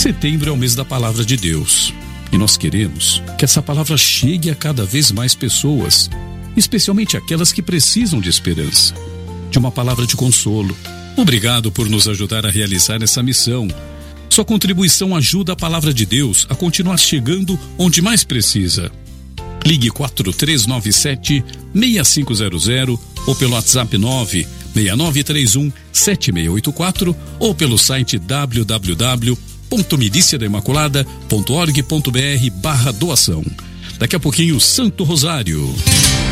Setembro é o mês da Palavra de Deus e nós queremos que essa palavra chegue a cada vez mais pessoas, especialmente aquelas que precisam de esperança, de uma palavra de consolo. Obrigado por nos ajudar a realizar essa missão. Sua contribuição ajuda a Palavra de Deus a continuar chegando onde mais precisa. Ligue 4397-6500 ou pelo WhatsApp 96931-7684 ou pelo site www.miliciadaimaculada.org.br/doação. Daqui a pouquinho, Santo Rosário.